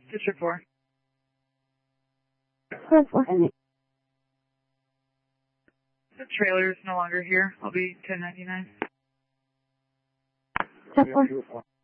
District 4. 4-4. The trailer is no longer here. I'll be 1099. 4-4.